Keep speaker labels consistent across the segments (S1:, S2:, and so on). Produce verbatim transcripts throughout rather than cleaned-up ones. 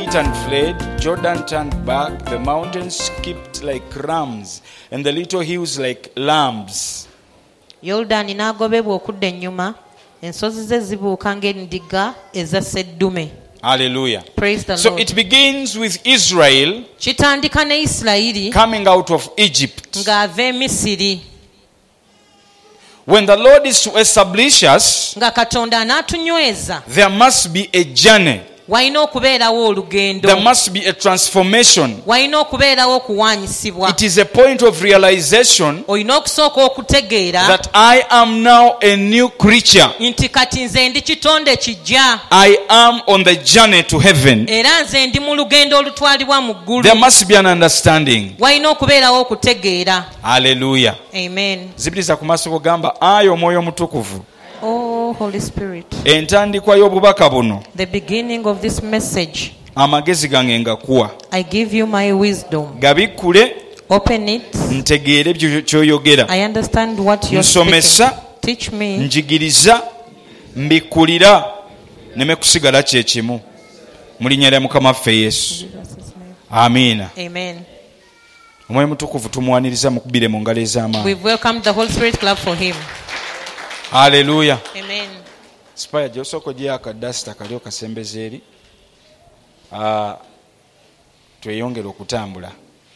S1: went and fled. Jordan turned back. The mountains skipped like rams, and the little hills like lambs.
S2: Yordani n'agobebwa okudda ennyuma, ensozi ze zibuuka ng'endiga eza sseddume.
S1: Hallelujah.
S2: Praise the
S1: So
S2: Lord.
S1: it begins with Israel
S2: Kitandika ne Isirayiri
S1: coming out of Egypt.
S2: ng'ava e Misiri.
S1: When the Lord is to establish us,
S2: Nga Katonda anaatunyweza,
S1: there must be a journey.
S2: walina okubeerawo olugendo.
S1: There must be a transformation.
S2: Walina okubeerawo okuwaanyisibwa.
S1: It is a point of realization
S2: Olina okusooka okutegeera
S1: that I am now a new creature.
S2: nti kati nze ndi kitonde kijja,
S1: I am on the journey to heaven.
S2: era nze ndi mu lugendo olutwalibwa mu ggulu.
S1: There must be an understanding.
S2: Walina okubeerawo okutegeera.
S1: Hallelujah.
S2: Amen.
S1: Zibiriza ku maaso kugamba ayo omwoyo omutukuvu.
S2: Oh, Holy Spirit.
S1: Entandikwa y'obubaka buno
S2: The beginning of this message,
S1: amagezi gange ngakuwa.
S2: I give you my wisdom.
S1: Gabikkule
S2: Open it.
S1: ntegeere ebyo ky'oyogera.
S2: I understand what you're
S1: Nsomesa,
S2: speaking. Teach me.
S1: njigiriza, mbikkulira, neme kusigala kye kimu. Mu linnya lya Mukama waffe Yesu. Amiina.
S2: Amen.
S1: Omwoyo mutukuvu tumuwaniriza mukubire mu ngalo ez'amaanyi.
S2: We've welcomed the Holy Spirit. Clap for him.
S1: Hallelujah.
S2: Amen.
S1: Spaya gyosoko gyaka dasta kali okasembeza eri. Ah, tweyongera okutambula.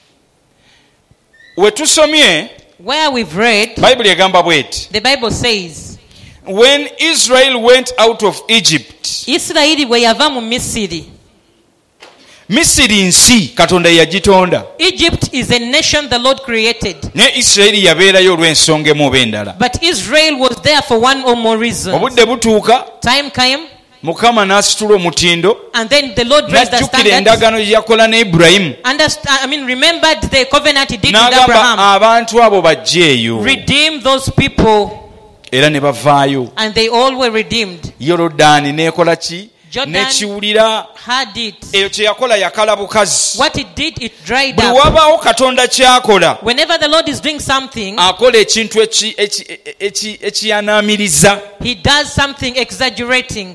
S1: We tusomye
S2: Where we've read,
S1: Bible egamba bweti.
S2: the Bible says,
S1: When Israel went out of Egypt,
S2: Isirayiri bwe yava mu Misiri.
S1: Misiri nsi Katonda yagitonda.
S2: Egypt is a nation the Lord created.
S1: Ne Israeli yabeerayo olw'ensonga emu oba endala.
S2: But Israel was there for one or more reasons.
S1: Obudde butuuka,
S2: Time came,
S1: Mukama n'asitula omutindo,
S2: and then the Lord raised the
S1: n'ajjukira
S2: standard.
S1: endagaano gye yakola ne Ibulayimu.
S2: Understand, I mean, remembered the covenant he did with
S1: N'agamba
S2: Abraham.
S1: abantu abo bajje eyo.
S2: Redeem those people,
S1: Era ne bavaayo.
S2: and they all were redeemed.
S1: Yorodaani n'ekola ki?
S2: Jordan
S1: N'ekiwulira.
S2: had it.
S1: Eyo kye yakola yakala bukazi.
S2: What it did, it dried
S1: Buli
S2: up.
S1: wabaawo Katonda ky'akola,
S2: Whenever the Lord is doing something,
S1: akola ekintu eki- eki- eki- ekiyanaamiriza.
S2: he does something exaggerating.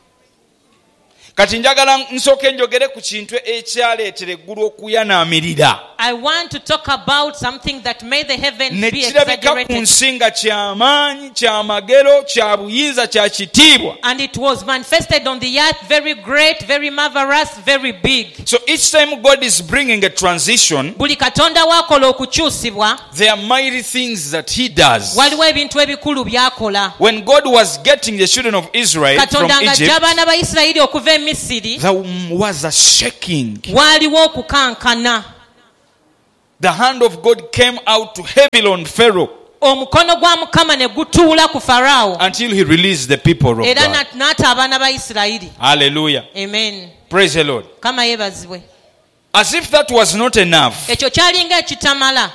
S1: Kati njagala nsooke njogere ku kintu ekyaleetera eggulu okuyanaamirira.
S2: I want to talk about something that made the heavens
S1: Ne
S2: be
S1: kirabika ku
S2: exaggerated.
S1: nsi nga ky'amaanyi, ky'amagero, kya buyinza, kya kitiibwa.
S2: And it was manifested on the earth, very great, very marvelous, very big.
S1: So each time God is bringing a transition,
S2: Buli katonda wakola okukyusibwa,
S1: there are mighty things that he does.
S2: waliwo ebintu ebikulu byakola.
S1: When God was getting the children of Israel from
S2: Katonda ng'ajja
S1: Egypt,
S2: abaana ba Isirayiri okuva e Misiri,
S1: there was a shaking.
S2: waaliwo okukankana.
S1: The hand of God came out to heavy on Pharaoh
S2: Omukono gwa Mukama ne gutuula ku Faraawo,
S1: until he released the people of
S2: era
S1: God.
S2: n'ata abaana ba Isirayiri.
S1: Hallelujah.
S2: Amen.
S1: Praise the Lord.
S2: Kama yeebazibwe.
S1: As if that was not enough,
S2: Ekyo kyalinga ekitamala.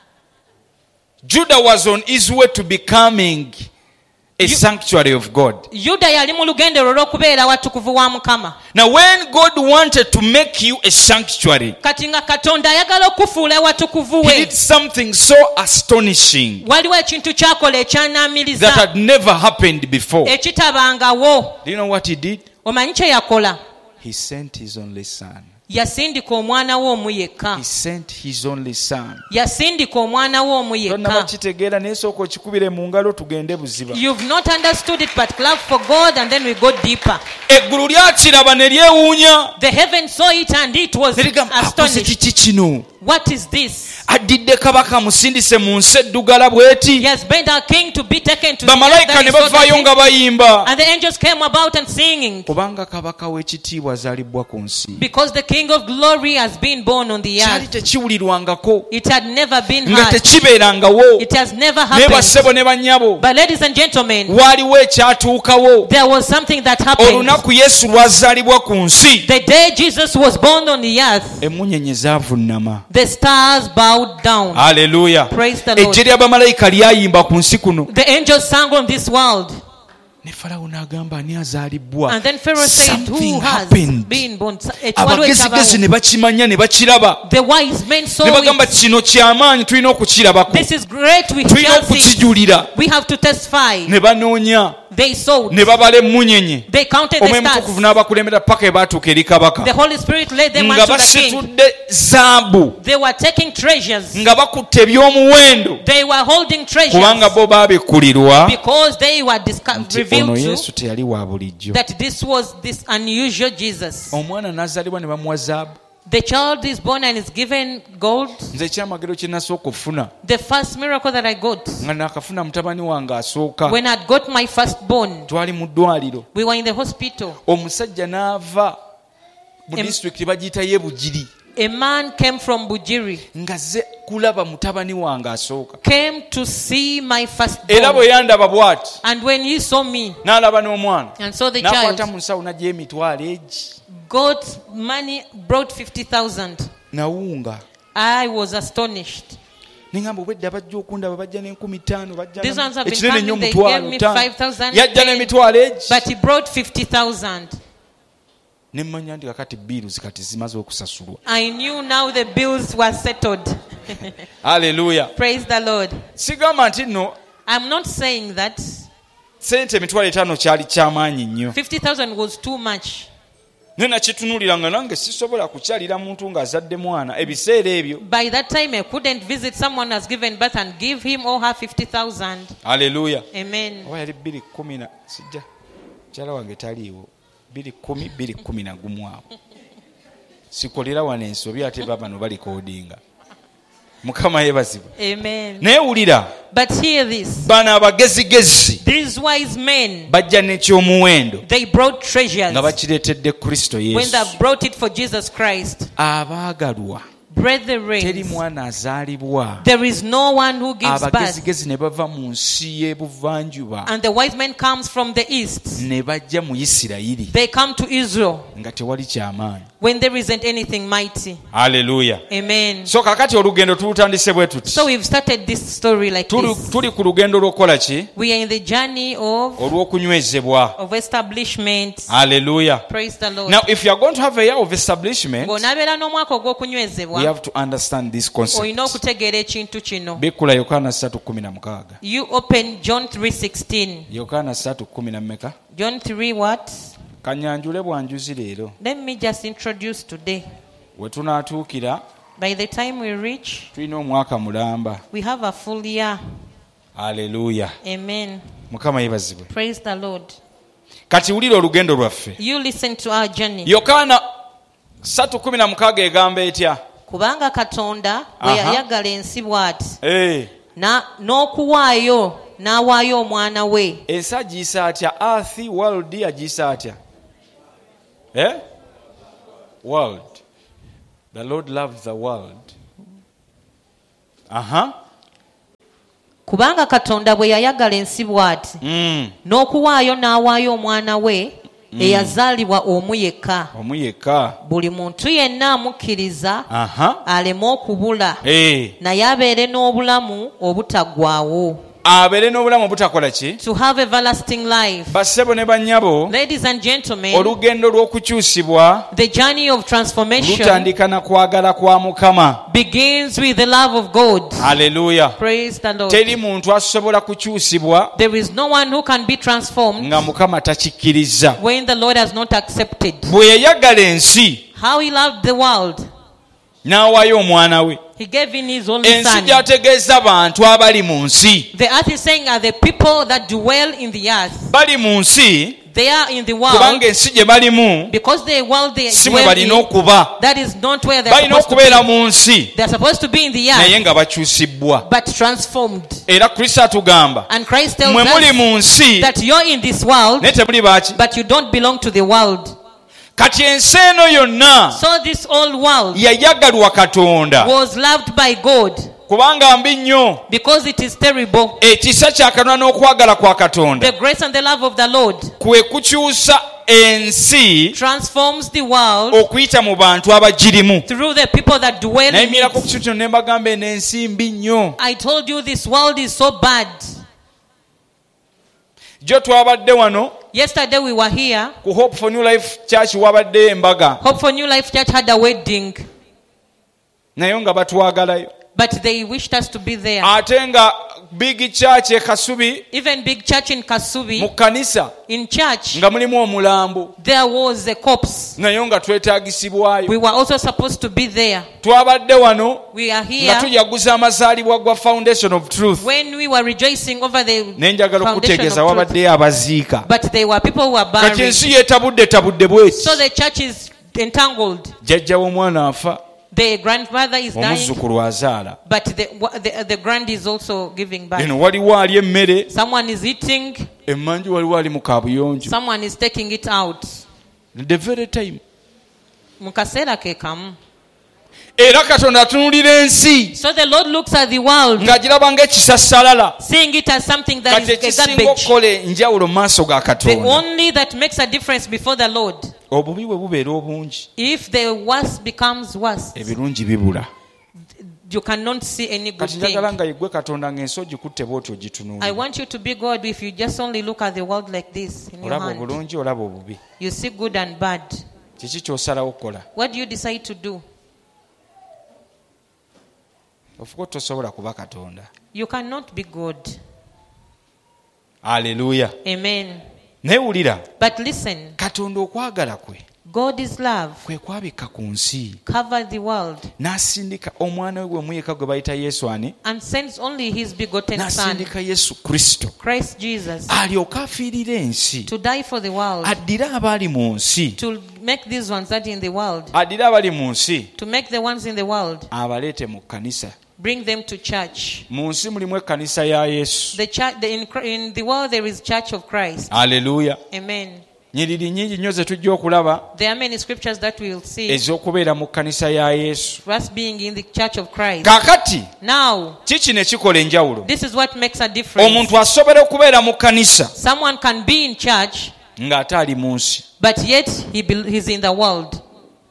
S1: Judah was on his way to becoming a sanctuary of God.
S2: Yuda yali mu lugendo olw'okubeera watukuvu wa Mukama.
S1: Now when God wanted to make you a sanctuary,
S2: Kati nga Katonda ayagala okufuula watukuvu
S1: he
S2: we,
S1: did something so astonishing
S2: waliwo ekintu kyakola
S1: that
S2: ekyanaamiriza
S1: had never happened before.
S2: ekitabangawo.
S1: Do you know what he did?
S2: Omanyi kye yakola?
S1: He sent his only son.
S2: Yasindika omwana we omu yekka.
S1: He sent his only son.
S2: Yasindika omwana we omu
S1: Tonnaba
S2: yekka.
S1: kitegeera naye sooka okikubire mu ngalo tugende buziba.
S2: You've not understood it, but clap for God and then we go deeper.
S1: Eggulu lyakiraba ne lyewuunya.
S2: The heaven saw it and it was
S1: Ne ligamba, akoze
S2: astonished.
S1: kiki kino?
S2: What is this?
S1: Addidde kabaka musindise mu nsi eddugala
S2: He
S1: bw'eti.
S2: has been our king to be taken to the earth
S1: Bamalayika
S2: that
S1: ne
S2: is so
S1: bavaayo
S2: dirty.
S1: nga bayimba.
S2: And the angels came about and singing,
S1: Kubanga kabaka w'ekitiibwa azaalibwa ku nsi.
S2: because the king of glory has been born on the
S1: Kyali
S2: earth.
S1: tekiwulirwangako.
S2: It had never been
S1: Nga
S2: heard.
S1: tekibeerangawo.
S2: It has never
S1: Naye
S2: happened.
S1: bassebo ne bannyabo.
S2: But ladies and gentlemen,
S1: Waaliwo ekyatuukawo.
S2: there was something that happened.
S1: Olunaku Yesu lwazaalibwa ku nsi.
S2: The day Jesus was born on the earth,
S1: Emmunyeenye zaavunnama.
S2: the stars bowed down.
S1: Hallelujah.
S2: Praise the Lord.
S1: Eggye ly'abamalayika lyayimba ku nsi kuno.
S2: The angels sang on this world.
S1: Ne Falawo n'agamba ani azaalibwa.
S2: And then Pharaoh said,
S1: Something
S2: who has
S1: happened.
S2: been born? Ekiwaliwo
S1: Abagezigezi
S2: ekyabawo.
S1: ne bakimanya ne bakiraba.
S2: The wise men saw
S1: Ne bagamba
S2: it.
S1: kino ky'amaanyi tulina okukirabako.
S2: This is great. We
S1: Tulina
S2: shall see.
S1: okukijulira.
S2: We have to testify.
S1: Ne banoonya
S2: They sowed.
S1: ne babala emmunyenye,
S2: They counted the
S1: omwoyo mutukuvu
S2: stars.
S1: n'abakulembera paka bwe baatuuka eri kabaka
S2: The Holy Spirit led them
S1: nga
S2: unto the king.
S1: basitudde zaabu,
S2: They were taking treasures.
S1: nga bakutte eby'omuwendo,
S2: They were holding
S1: kubanga
S2: treasures
S1: bo baabikkulirwa
S2: because they were disco-
S1: nti ono
S2: revealed
S1: yesu
S2: to
S1: teyali wa bulijjo.
S2: that this was this unusual Jesus.
S1: Omwana n'azaalibwa ne bamuwa zaabu.
S2: The child is born and is given gold.
S1: Nze ekyamagero kye nasooka okufuna
S2: The first miracle that I got,
S1: nga nakafuna mutabani wange asooka,
S2: when I got my firstborn,
S1: twali mu ddwaliro,
S2: we were in the hospital.
S1: omusajja n'ava mu
S2: Em-
S1: disitulikiti bagiyita ye Bugiri,
S2: A man came from Bujiri,
S1: ng'azze kulaba mutabani wange asooka,
S2: came to see my
S1: era
S2: firstborn.
S1: bwe yandaba bw'ati
S2: And when he saw me
S1: n'alaba n'omwana,
S2: and saw the
S1: n'akwata
S2: child,
S1: mu nsawo n'aggya emitwalo egi
S2: got money, brought fifty thousand.
S1: nawunga.
S2: I was astonished.
S1: Nengamba obwedda bajja okundaba bajja n'enkumi ttaano bajja
S2: These ones have been
S1: ekinene nnyo
S2: coming, they
S1: omutwalo
S2: gave me
S1: ttaano.
S2: five thousand.
S1: Yajja n'emitwalo egi.
S2: But he brought fifty thousand.
S1: Ne mmanya nti kakati biiruzi kati zimaze okusasulwa.
S2: I knew now the bills were settled.
S1: Haleluya.
S2: Praise the Lord.
S1: Sigamba nti nno
S2: I'm not saying that
S1: sente emitwalo etaano kyali kyamaanyi nnyo.
S2: fifty thousand was too much.
S1: Ne nakitunuulira nga nange sisobola kukyalira muntu ng'azadde mwana ebiseera ebyo.
S2: By that time, I couldn't visit someone who has given birth and give him or her fifty thousand.
S1: Haleluya.
S2: Amen.
S1: Oba yali bbiri kkumi na sijja mukyala wange taliiwo bbiri kkumi bbiri kkumi na gumu awo sikolera wano ensobi ate babano balikoodinga. Mukama yeebazibwa.
S2: Amen.
S1: Naye wulira,
S2: But hear this.
S1: bano abagezigezi
S2: These wise men,
S1: bajja n'ekyomuwendo
S2: they brought treasures
S1: nga bakireetedde Kristo
S2: when
S1: Yesu.
S2: they brought it for Jesus Christ.
S1: Abaagalwa, teri
S2: Brethren,
S1: mwana azaalibwa.
S2: there is no one who gives birth.
S1: Abagezigezi ne bava mu nsi y'ebuvanjuba
S2: And the wise man comes from the east.
S1: ne bajja mu Isirayiri
S2: They come to Israel
S1: nga tewali kyamaanyi.
S2: when there isn't anything mighty.
S1: Haleluya.
S2: Amen.
S1: So kakati olugendo tulutandise bwe tuti.
S2: So we've started this story like
S1: Tuli,
S2: this.
S1: tuli ku lugendo lw'okukola ki?
S2: We are in the journey of,
S1: Olw'okunywezebwa.
S2: of establishment.
S1: Haleluya.
S2: Praise the Lord.
S1: Now if you are going to have a year of establishment,
S2: Bw'onaabeera n'omwaka
S1: we
S2: ogw'okunywezebwa,
S1: have to understand this concept.
S2: olina okutegeera ekintu kino.
S1: Bikkula Yokaana ssatu kkumi na mukaaga.
S2: You open John three sixteen.
S1: Yokaana ssatu kkumi na mmeka?
S2: John three what?
S1: Kanyanjule bwanjuzi leero.
S2: Let me just introduce today.
S1: We tunaatuukira
S2: By the time we reach,
S1: tulina omwaka mulamba.
S2: we have a full year.
S1: Haleluya.
S2: Amen.
S1: Mukama yeebazibwe.
S2: Praise the Lord.
S1: Kati wulira olugendo lwaffe.
S2: You listen to our journey.
S1: Yokaana ssatu kkumi na mukaaga egamba etya?
S2: Kubanga Katonda bwe
S1: Aha.
S2: yayagala ensi bw'ati,
S1: Eh,
S2: na n'okuwaayo n'awaayo omwana we.
S1: ensi agiyisa atya? Earth, world agiyisa atya? Eh? World. The Lord loved the world. Aha.
S2: Kubanga Katonda bwe yayagala ensi bw'ati,
S1: Mm.
S2: n'okuwaayo n'awaayo omwana we eyazaalibwa omu yekka,
S1: Omu yekka.
S2: buli muntu yenna amukkiriza
S1: Aha.
S2: aleme okubula,
S1: Eh.
S2: naye abeere n'obulamu obutaggwaawo.
S1: Abeere n'obulamu obutakola ki?
S2: To have everlasting life.
S1: Bassebo ne bannyabo,
S2: Ladies and gentlemen,
S1: olugendo lw'okukyusibwa
S2: the journey of transformation
S1: lutandika na kwagala kwa Mukama.
S2: begins with the love of God.
S1: Haleluya.
S2: Praise the Lord.
S1: Teri muntu asobola kukyusibwa
S2: There is no one who can be transformed
S1: nga Mukama takikkiriza.
S2: when the Lord has not accepted.
S1: Bwe yayagala ensi
S2: How he loved the world,
S1: n'awaayo omwana we.
S2: he gave in his only
S1: Ensi
S2: son.
S1: gy'ategeeza bantu abali mu nsi.
S2: The earth is saying are the people that dwell in the earth.
S1: Bali mu nsi
S2: They are in the world
S1: kubanga ensi gye balimu
S2: because the world they
S1: si mwe
S2: dwell
S1: balina
S2: in,
S1: okuba.
S2: that is not where they are
S1: Balina
S2: supposed to
S1: okubeera
S2: be.
S1: mu nsi
S2: They are supposed to be in the
S1: naye
S2: earth,
S1: nga bakyusibbwa.
S2: but transformed.
S1: Era Kristo atugamba
S2: And Christ tells
S1: mwe muli
S2: us
S1: mu nsi
S2: that you're in this world,
S1: naye temuli baaki.
S2: but you don't belong to the world.
S1: Kati ensi eno yonna
S2: So this old world
S1: yayagalwa Katonda
S2: was loved by God
S1: kubanga mbi nnyo.
S2: because it is terrible.
S1: Ekisa kya Katonda n'okwagala kwa Katonda
S2: The grace and the love of the Lord
S1: kwe kukyusa ensi
S2: transforms the world
S1: okuyita mu bantu abagirimu.
S2: through the people that dwell in
S1: Nayimirako ku
S2: it.
S1: kintu kino ne mbagamba eno ensi mbi nnyo.
S2: I told you this world is so bad.
S1: Jo twabadde wano
S2: Yesterday we were here.
S1: ku Hope for New Life Church wabaddeyo embaga
S2: Hope for New Life Church had a wedding,
S1: naye nga batwagalayo.
S2: But they wished us to be there.
S1: ate nga big church e Kasubi,
S2: Even big church in
S1: mu
S2: Kasubi,
S1: kanisa
S2: in church,
S1: nga mulimu omulambo
S2: there was a corpse.
S1: naye nga twetaagisibwayo.
S2: We were also supposed to be there.
S1: Twabadde wano
S2: We are
S1: nga
S2: here
S1: tujaguza amazaalibwa gwa Foundation of Truth.
S2: when we were rejoicing over the
S1: naye njagala
S2: foundation
S1: okutegeeza
S2: of truth.
S1: wabaddeyo abaziika.
S2: But there were people who were
S1: kati
S2: buried.
S1: ensi yeetabudde tabudde bweki.
S2: So the church is entangled.
S1: jjajja w'omwana afa,
S2: The grandmother is dying,
S1: omuzzukulu azaala.
S2: but the, the, the grand is also giving back.
S1: eno waliwo ali emmere,
S2: Someone is eating,
S1: emmanju waliwo ali mu kaabuyonjo.
S2: someone is taking it out.
S1: the very time.
S2: Mu kaseera ke kamu.
S1: era Katonda atunuulira ensi
S2: So the Lord looks at the world,
S1: ng'agiraba ng'ekisassalala.
S2: seeing it as something that
S1: kati
S2: is a
S1: ekisinga
S2: garbage.
S1: okukola enjawulo mu maaso ga
S2: The
S1: Katonda,
S2: only that makes a difference before the Lord.
S1: obubi bwe bubeera obungi,
S2: If the worst becomes worse,
S1: ebirungi bibula.
S2: you cannot see any good
S1: kati njagala
S2: thing.
S1: nga yeggwe Katonda ng'ensi ogikutte bw'otyo
S2: I
S1: ogitunuulira.
S2: want you to be God if you just only look at the world like this in your
S1: olaba
S2: hand.
S1: obulungi, olaba obubi.
S2: You see good and bad.
S1: kiki ky'osalawo okukola?
S2: What do you decide to do?
S1: ofuka tosobola kuba Katonda.
S2: You cannot be God.
S1: Aleluya.
S2: Amen.
S1: Neewulira,
S2: But listen,
S1: Katonda okwagala kwe
S2: God is love.
S1: kwe kwabikka ku nsi,
S2: Cover the world
S1: n'asindika omwana we gwe muyeka gwe bayita Yesu ani,
S2: and sends only his begotten son,
S1: n'asindika Yesu Kristo
S2: Christ Jesus,
S1: alyoke afiirire ensi,
S2: to die for the world,
S1: addire abali mu nsi,
S2: to make these ones that in the world,
S1: addire abali mu nsi
S2: to make the ones in the world,
S1: abaleete mu kkanisa.
S2: bring them to church.
S1: Mu nsi mulimu ekkanisa ya Yesu.
S2: The church, the, in, in the world there is Church of Christ.
S1: Aleluya.
S2: Amen.
S1: Nyiriri nnyingi nnyo ze tujja okulaba
S2: There are many scriptures that we will see.
S1: ez'okubeera mu kkanisa ya Yesu.
S2: For us being in the Church of Christ.
S1: Kaakati
S2: Now,
S1: kiki ne kikola enjawulo?
S2: this is what makes a difference.
S1: Omuntu asobola okubeera mu kkanisa
S2: Someone can be in church,
S1: ng'ate ali mu nsi,
S2: but yet he be, he's in the world.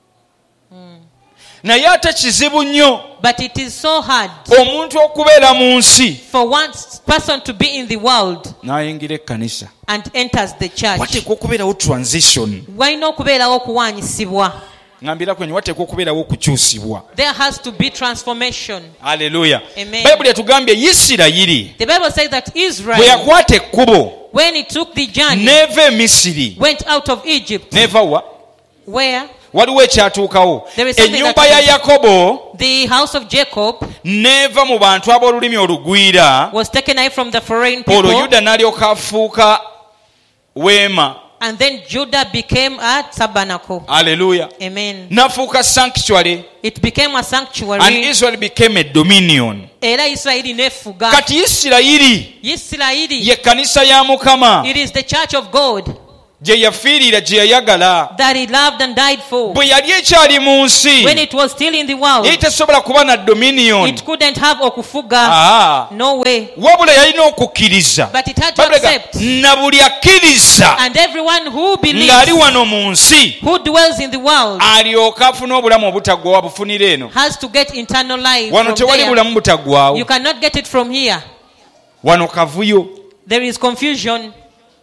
S1: naye ate kizibu nnyo
S2: But it is so hard
S1: omuntu okubeera mu nsi
S2: for one person to be in the world
S1: n'ayingira ekkanisa.
S2: and enters the church.
S1: wateekwa okubeerawo transition.
S2: Walina okubeerawo okuwaanyisibwa.
S1: ngambira kwenye wateekwa okubeerawo okukyusibwa.
S2: There has to be transformation.
S1: Aleluya.
S2: Amen.
S1: Bayibuli etugambye Isirayiri
S2: The Bible says that
S1: bwe
S2: Israel,
S1: yakwata ekkubo
S2: when he took the journey,
S1: n'eva e Misiri,
S2: went out of Egypt,
S1: n'eva wa
S2: where
S1: waliwo ekyatuukawo.
S2: There is something
S1: ennyumba
S2: that
S1: ya
S2: happened.
S1: Yakobo
S2: the house of Jacob
S1: n'eva mu bantu ab'olulimi olugwira,
S2: was taken away from the foreign people,
S1: olwo Yuda n'alyoka afuuka weema.
S2: and then Judah became a tabernacle.
S1: Aleluya.
S2: Amen.
S1: N'afuuka sanctuary,
S2: It became a
S1: and
S2: sanctuary.
S1: Israel became a dominion.
S2: Era Isirayiri nefuga.
S1: Kati Isirayiri
S2: Isirayiri,
S1: ye kkanisa ya Mukama
S2: it is the church of God
S1: gye yafiirira, gye yayagala.
S2: that he loved and died for.
S1: bwe yali ekyali mu nsi
S2: When it was still in the world,
S1: yali tesobola kuba na dominion.
S2: it couldn't have okufuga.
S1: Ah,
S2: No way.
S1: wabula yalina okukkiriza.
S2: But it had to
S1: Babuleka,
S2: accept.
S1: na buli akkiriza
S2: And everyone who believes,
S1: ng'ali wano mu nsi
S2: who dwells in the world,
S1: alyoke afune obulamu obutaggwawo bufunira eno.
S2: has to get eternal life
S1: Wano
S2: from
S1: tewali
S2: there.
S1: bulamu butaggwawo.
S2: You cannot get it from here.
S1: Wano kavuyo.
S2: There is confusion.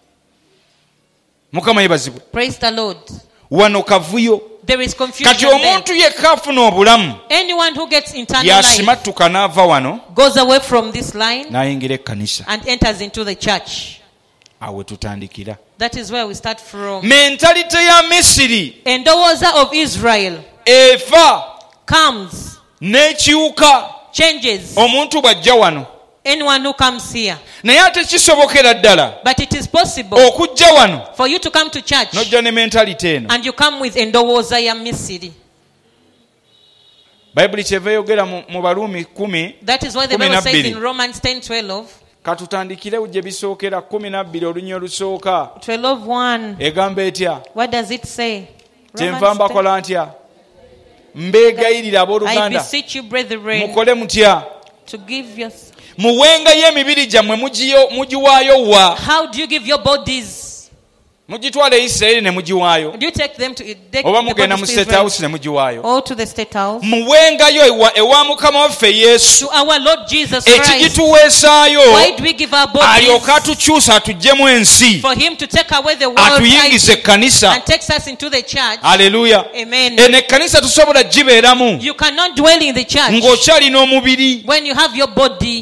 S1: Mukama yebazibwe.
S2: Praise the Lord.
S1: Wano kavuyo.
S2: There is confusion
S1: Kati
S2: there.
S1: omuntu yekka afuna obulamu
S2: Anyone who gets eternal life
S1: yasimattuka n'ava wano
S2: goes away from this line
S1: n'ayingira ekkanisa.
S2: and enters into the church.
S1: Awe tutandikira.
S2: That is where we start from.
S1: Mentalite ya Misiri
S2: Endowooza of Israel
S1: efa
S2: comes,
S1: n'ekiwuka
S2: changes.
S1: omuntu bw'ajja wano.
S2: Anyone who comes here.
S1: Naye ate kisobokera ddala
S2: But it is possible
S1: okujja wano
S2: for you to come to church
S1: n'ojja ne mentalite eno.
S2: and you come with endowooza ya Misiri.
S1: Bayibuli kyeva eyogera mu mu Baruumi kumi.
S2: That is why the
S1: Kumi
S2: Bible says
S1: nabbiri.
S2: in Romans ten twelve,
S1: Katutandikirewo gye bisookera kumi nabbiri olunywa olusooka.
S2: twelve one.
S1: Egamba etya?
S2: What does it say?
S1: Kyenva
S2: Romans ten.
S1: mbakola ntya? Mbeegayirira
S2: I
S1: abooluganda
S2: beseech you, brethren,
S1: mukole mutya?
S2: to give your...
S1: Muwengayo emibiri gyammwe mugiyo- mugiwaayo wa.
S2: How do you give your bodies?
S1: mugitwale Isirayiri ne mugiwaayo
S2: Do you take them to take
S1: oba
S2: the
S1: mugenda
S2: bodies
S1: mu
S2: to
S1: State
S2: Israel
S1: House ne mugiwaayo
S2: or to the state house?
S1: muwengayo ewa, ewa mukama waffe Yesu
S2: To our Lord Jesus Christ.
S1: ekigituweesaayo
S2: Why do we give our bodies?
S1: alyoka atukyusa atuggyemu ensi
S2: For him to take away the world
S1: atuyingize ekkanisa
S2: and takes us into the church.
S1: haleluya
S2: Amen.
S1: eno ekkanisa tusobola gibeeramu
S2: You cannot dwell in the church
S1: ng'okyalina omubiri
S2: when you have your body.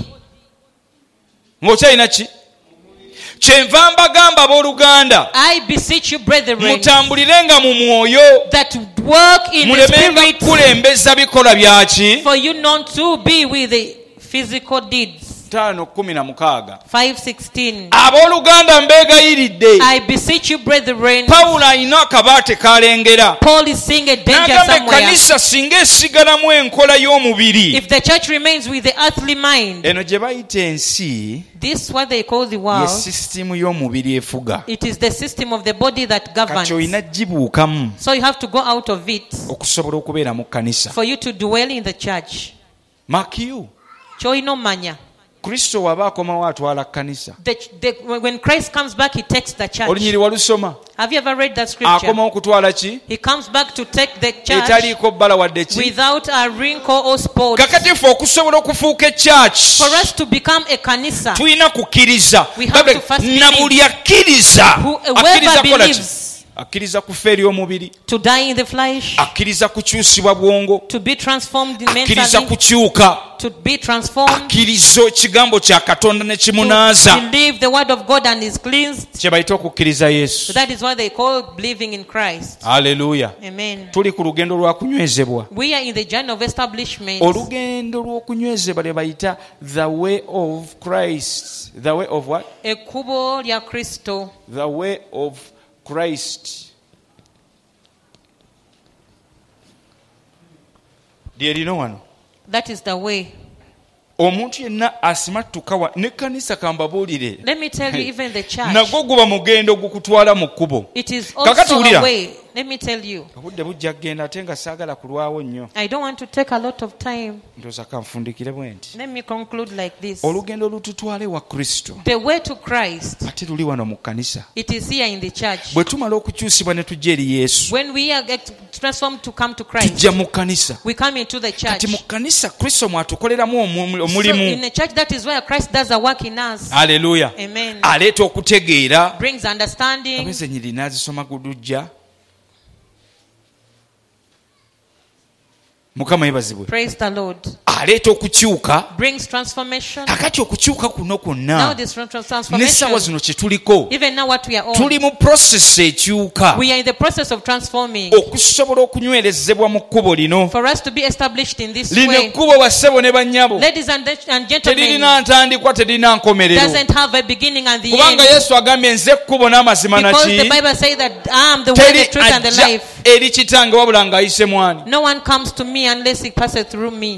S1: ng'okyalina ki kyenva mbagamba abooluganda
S2: I beseech you, brethren,
S1: mutambulirenga mu mwoyo
S2: that work in the
S1: mulemenga
S2: spirit,
S1: kulembeza bikola byaki
S2: for you not to be with the physical deeds.
S1: tano kumi na mukaaga
S2: five sixteen.
S1: abooluganda mbeegayiridde
S2: I beseech you, brethren.
S1: pawulo alina akabaate kalengera
S2: Paul is seeing a danger
S1: n'agamba
S2: somewhere.
S1: ekkanisa singa esigalamu enkola y'omubiri
S2: If the church remains with the earthly mind,
S1: eno gye bayita ensi
S2: this what they call the
S1: ye
S2: world.
S1: sisitimu y'omubiri efuga
S2: It is the system of the body that
S1: kati
S2: governs.
S1: olina gibuukamu
S2: So you have to go out of it
S1: okusobola okubeera mu kkanisa
S2: for you to dwell in the church.
S1: makiyu
S2: Kyolina manya.
S1: kristo waba akomawo atwala kkanisa
S2: The, the, when Christ comes back, he takes the church.
S1: olunyiri walusoma
S2: Have you ever read that scripture?
S1: akomawo kutwala ki
S2: He comes back to take the church
S1: etaliiko bbala wadde ki
S2: without a wrinkle or spot.
S1: kakati ffe okusobola okufuuka ekyaki
S2: For us to become a kanisa,
S1: tulina kukkiriza
S2: We have to first
S1: na
S2: believe.
S1: buli akkiriza
S2: Who- whoever
S1: akkiriza kukola ki
S2: believes.
S1: akkiriza kufa eri omubiri
S2: to die in the flesh,
S1: akkiriza kukyusibwa bwongo
S2: to be transformed
S1: akkiriza
S2: mentally,
S1: kukyuka
S2: to be transformed,
S1: akkiriza ekigambo kya katonda ne
S2: to
S1: kimunaaza
S2: believe the word of God and is cleansed.
S1: kye bayita okukkiriza
S2: So
S1: yesu
S2: that is what they call believing in Christ.
S1: aleluya
S2: Amen.
S1: tuli ku lugendo lwa kunywezebwa
S2: We are in the journey of establishment.
S1: olugendo lw'okunywezebwa lye bayita the way of Christ the way of what
S2: Ekkubo lya Kristo.
S1: the way of Christ lyerino wano
S2: That is the way.
S1: omuntu yenna asimattuka wa n'ekkanisa kambabuulire
S2: Let me tell you, even the church,
S1: nagwo guba mugendo gukutwala mu kkubo
S2: it is
S1: Kakati
S2: also
S1: wulira.
S2: a way. Let me tell you,
S1: obudde bujja kgenda ate nga saagala kulwawo nnyo
S2: I don't want to take a lot of time.
S1: ndooza kanfundikire bwe nti
S2: Let me conclude like this.
S1: olugendo lututwale wa kristo
S2: The way to Christ,
S1: ate luli wano mu kkanisa
S2: it is here in the church.
S1: bwe tumala okukyusibwa ne tujja eri yesu
S2: When we are get transformed to come to Christ,
S1: tujja mu kkanisa
S2: we come into the church.
S1: kati mu kkanisa kristo mwatukoleramu omu-
S2: So in
S1: omulimu
S2: the church, that is where Christ does a work in us.
S1: aleluya
S2: Amen.
S1: aleeta okutegeera
S2: Brings understanding.
S1: abezenyiri n'azisoma gudujja mukama yebazibwe
S2: Praise the Lord.
S1: aleeta okukyuka
S2: Brings transformation.
S1: kakati okukyuka kuno
S2: Now
S1: kwonna
S2: this trans-
S1: n'essaawa
S2: transformation,
S1: zino kye tuliko
S2: even now what we are on,
S1: tuli mu process ekyuka
S2: we are in the process of transforming.
S1: okusobola okunywerezebwa mu kkubo lino
S2: For us to be established in this
S1: lino
S2: way,
S1: ekkubo bassebo ne bannyabo
S2: ladies and, and gentlemen,
S1: teririna ntandikwa teririna nkomerero
S2: doesn't have a beginning and the
S1: kubanga
S2: end.
S1: yesu agambye nze ekkubo n'amazima
S2: Because the
S1: naki
S2: Bible says that I am the way,
S1: teri
S2: the truth, and the
S1: ajja
S2: life.
S1: eri kitange wabula ng'ayise mwani
S2: No one comes to me unless he passes through me.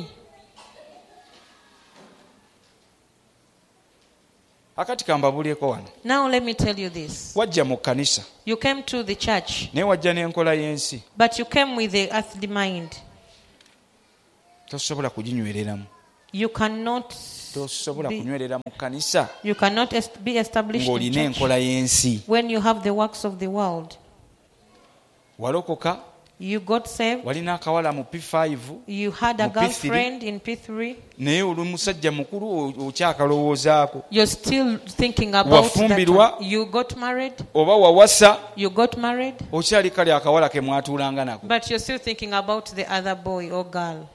S1: akati kambabulyeko wano
S2: Now let me tell you this.
S1: wajja mu kkanisa
S2: You came to the church,
S1: naye wajja n'enkola y'ensi
S2: but you came with the earthly mind.
S1: tosobola kuginywereramu
S2: You cannot
S1: tosobola
S2: be-
S1: kunywerera mu kkanisa
S2: you cannot est- be established in
S1: ng'olina
S2: church
S1: enkola y'ensi
S2: when you have the works of the world.
S1: walokoka
S2: You got saved.
S1: walina akawala mu P five
S2: You had a
S1: Mu P three.
S2: girlfriend in P three.
S1: naye oli musajja mukulu o- okyakalowoozaako
S2: You're still thinking about that
S1: Wafumbirwa.
S2: one. You got married.
S1: oba wawasa
S2: You got married.
S1: okyali kale akawala ke mwatuulanga nako
S2: But you're still thinking about the other boy or girl.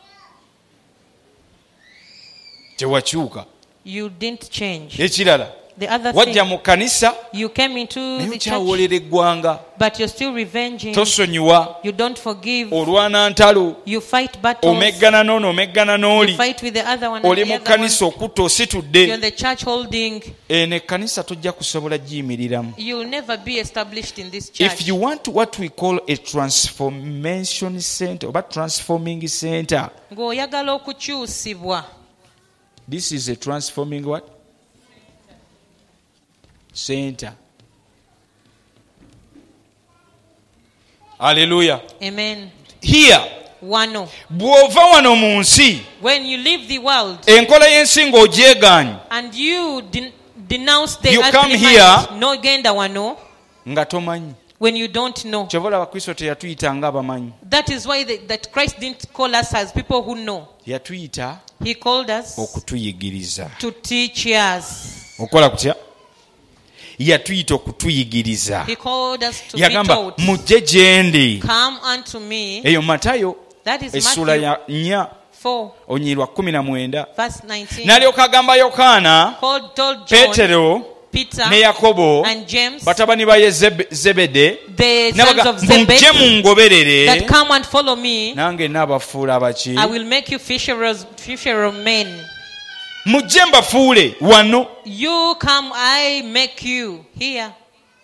S1: tewakyuka
S2: You didn't change.
S1: ekirala
S2: The other
S1: wajja
S2: thing,
S1: mu kkanisa
S2: you came into
S1: naye
S2: the church,
S1: okyawoolera eggwanga
S2: but you're still revenging.
S1: tosonyiwa
S2: You don't forgive.
S1: olwana ntalo
S2: You fight battles.
S1: omeggana n'ono omeggana
S2: You
S1: n'oli
S2: fight with the other one.
S1: oli
S2: And
S1: mu
S2: the other one.
S1: kkanisa okutta
S2: You're
S1: ositudde
S2: in the church holding.
S1: eno ekkanisa tojja kusobola giyimiriramu
S2: You'll never be established in this church.
S1: if you want what we call a transformation center oba transforming center
S2: Ng'oyagala okukyusibwa.
S1: this is a transforming what center haleluya
S2: Amen.
S1: here
S2: Wano.
S1: bw'ova wano mu nsi
S2: When you leave the world
S1: enkola y'ensi ng'ogyegaanye
S2: and you den- denounce the
S1: You
S2: earthly
S1: come
S2: mind,
S1: here.
S2: no genda wano,
S1: nga tomanyi.
S2: When you don't know.
S1: Kyova olaba Kristo teyatuyita ng'abamanyi.
S2: That is why the, that Christ didn't call us as people who know.
S1: Yatuyita
S2: He called us
S1: okutuyigiriza.
S2: to teach us.
S1: Okola kutya? Yatuyita okutuyigiriza.
S2: He called us to be
S1: Yagamba
S2: taught.
S1: mujje gye ndi.
S2: Come unto me.
S1: Eyo Matayo
S2: That is
S1: essula
S2: Matthew
S1: ya nnya
S2: four,
S1: onyirwa kumi na mwenda.
S2: verse nineteen.
S1: N'alyoka agamba Yokaana,
S2: Called, told John,
S1: Peetero
S2: Peter,
S1: ne Yakobo
S2: and James,
S1: batabani ba Yezebe- Zebede
S2: the sons
S1: n'abaga
S2: of
S1: mujje
S2: Zebedee,
S1: mungoberere
S2: that come and follow me.
S1: nange naabafuula abaki.
S2: I will make you fisherers, fisher of men.
S1: Mujje mbafuule wano.
S2: You come, I make you here.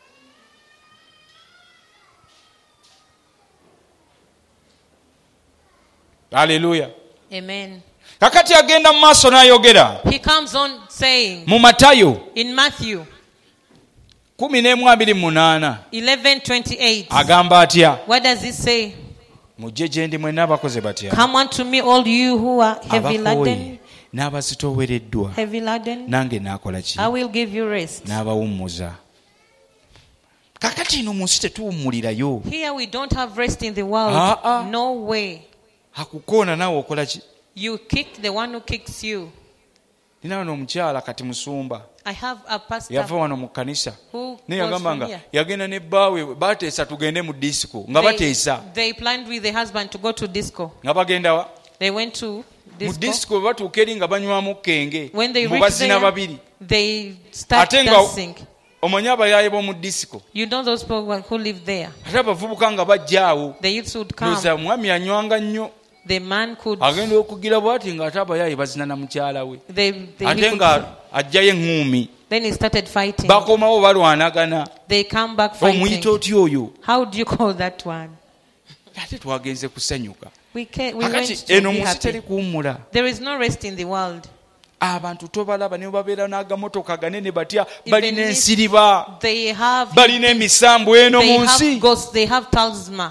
S1: Haleluya.
S2: Amen.
S1: Kakati agenda mu maaso n'ayogera
S2: He comes on saying
S1: mu Matayo
S2: in Matthew
S1: kumi n'emu abiri mu munaana
S2: eleven twenty-eight.
S1: agamba atya?
S2: What does he say?
S1: Mujje gye ndi mwenna abakoze batya?
S2: Come unto me, all you who are heavy laden,
S1: Abakooye n'abazitoowereddwa,
S2: heavy laden.
S1: nange naakola ki?
S2: I will give you rest.
S1: N'abawummuza. Kakati ino mu nsi tetuwummulirayo.
S2: Here we don't have rest in the world.
S1: Ah, ah.
S2: No way.
S1: Akukoona naawe okola ki?
S2: You kick the one who kicks you.
S1: Nina wano omukyala kati musumba
S2: I have a pastor
S1: yava wano mu kkanisa
S2: who
S1: naye
S2: goes
S1: yagamba
S2: from
S1: nga
S2: here.
S1: yagenda ne bbaawe bateesa tugende mu disco nga
S2: They,
S1: bateesa
S2: they planned with the husband to go to disco.
S1: nga bagenda wa
S2: They went to
S1: mu
S2: disco.
S1: disco bwe batuuka eri nga banywamu kenge
S2: When they
S1: mu
S2: reached
S1: bazina
S2: there,
S1: babiri
S2: they start
S1: ate nga
S2: dancing.
S1: omanyi abayaaye b'omu disco
S2: You know those people who live there.
S1: ate abavubuka nga bajja awo
S2: The youths would come.
S1: ndowooza omwami anywanga nnyo
S2: The man could.
S1: agenda okugira bw'ati ng'ate abayaaye bazina na mukyala we
S2: They, they, he
S1: ate
S2: could
S1: nga ajjayo eŋŋuumi
S2: then he started fighting.
S1: bakomawo balwanagana
S2: They come back
S1: omuyita
S2: fighting.
S1: otya oyo
S2: How do you call that one?
S1: ate twagenze kusanyuka.
S2: We, can, we went
S1: Kakati
S2: to
S1: eno
S2: be
S1: mu nsi teri
S2: happy.
S1: kuwummula.
S2: There is no rest in the world.
S1: Abantu tobalaba ne babeera n'agamotoka ganene batya
S2: Even
S1: balina
S2: if
S1: ensiriba
S2: They have,
S1: balina emisambu eno
S2: they
S1: mu
S2: have
S1: nsi.
S2: ghosts, they have talisman.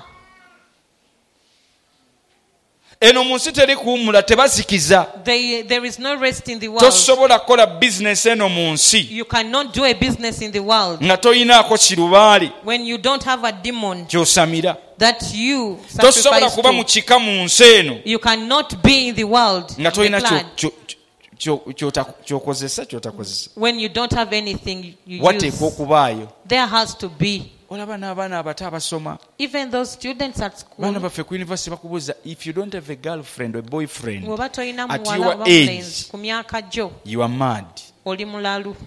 S1: Eno mu nsi teri kuwummula, tebazikiza.
S2: They, there is no rest in the world.
S1: Tosobola kukola bizinesi eno mu nsi
S2: You cannot do a business in the world
S1: nga toyinaako kirubaali
S2: when you don't have a demon
S1: ky'osamira.
S2: that you
S1: Tosobola
S2: sacrifice
S1: kuba mu
S2: to.
S1: kika mu nsi eno
S2: You cannot be in the world
S1: nga
S2: in the
S1: toyina kyo-
S2: clan
S1: kyo- kyo- ky'ota- ky'okozesa ky'otakozesa.
S2: when you don't have anything you
S1: Wateekwa
S2: use.
S1: okubaayo.
S2: There has to be.
S1: Olaba n'abaana abato abasoma.
S2: Even those students at
S1: Baana
S2: school,
S1: baffe ku university bakubuuza if you don't have a girlfriend or boyfriend
S2: bw'oba tolina
S1: at
S2: muwala
S1: your
S2: oba
S1: age,
S2: mulenzi ku myaka gyo,
S1: you are mad.
S2: oli mulalu.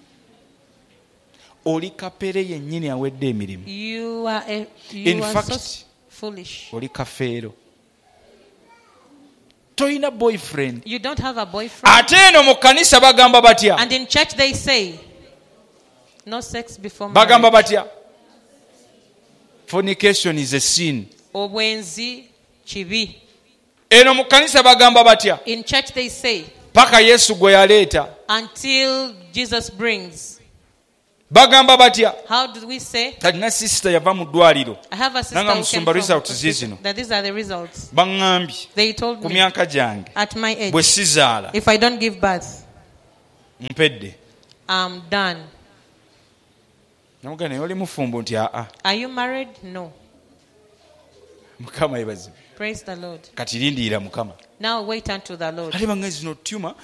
S1: Oli kapere yennyini awedde emirimu.
S2: You are, a, you
S1: In
S2: are
S1: fact,
S2: so foolish.
S1: oli kafeero. Toyina boyfriend.
S2: You don't have a boyfriend.
S1: Ate eno mu kkanisa bagamba batya?
S2: And in church they say, no sex before
S1: Bagamba
S2: marriage.
S1: batya? Fornication is a sin.
S2: Obwenzi kibi.
S1: Eno mu kkanisa bagamba batya?
S2: In church they say,
S1: Paka Yesu gwe yaleeta.
S2: until Jesus brings.
S1: Bagamba batya?
S2: How do we say?
S1: Talina sister yava mu ddwaliro.
S2: I have a sister
S1: Nanga
S2: who came
S1: musumba
S2: from
S1: results zizino.
S2: that these are the results.
S1: Baŋŋambye
S2: They told
S1: ku
S2: me
S1: myaka gyange
S2: at my age,
S1: bwe sizaala
S2: if I don't give birth,
S1: mpedde.
S2: I'm done.
S1: Namugamba naye oli mufumbo nti aa.
S2: Are you married? No.
S1: Mukama yebazibu.
S2: Praise the Lord.
S1: Kati lindiira Mukama.
S2: Now wait unto the Lord.
S1: Ate bange zino tuma